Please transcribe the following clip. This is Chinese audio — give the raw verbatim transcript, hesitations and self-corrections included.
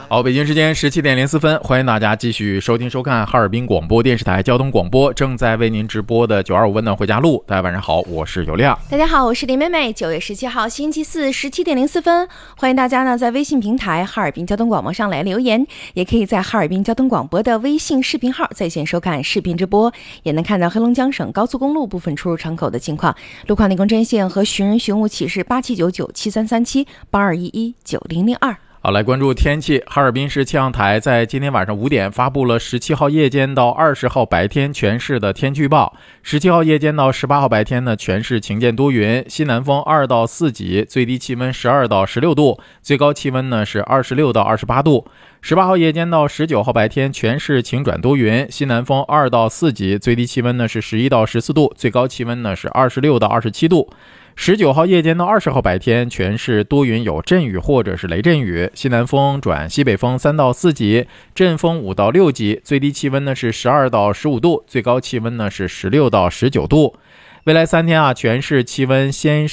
好，北京时间十七点零四分，欢迎大家继续收听收看哈尔滨广播电视台交通广播正在为您直播的九二五温暖回家路。大家晚上好，我是尤亮。 大家好，我是林妹妹。九月十七号星期四十七点零四分，欢迎大家呢在微信平台哈尔滨交通广播上来留言，也可以在哈尔滨交通广播的微信视频号在线收看视频直播，也能看到黑龙江省高速公路部分出入窗口的情况。路况内容针线和寻人寻物启事八七九九七三三七八二一一九零零二。 好，来关注天气。哈尔滨市气象台在今天晚上五点发布了十七号夜间到二十号白天全市的天气预报。十七号夜间到十八号白天呢，全市晴间多云，西南风二到四级，最低气温十二到十六度，最高气温呢是二十六到二十八度。十八号夜间到十九号白天，全市晴转多云，西南风二到四级，最低气温呢是十一到十四度，最高气温呢是二十六到二十七度。十九号夜间到二十号白天，全市多云有阵雨或者是雷阵雨，西南风转西北风三到四级，阵风五到六级，最低气温呢是十二到十五度，最高气温呢是十六到十九度。未来三天啊，全市气温先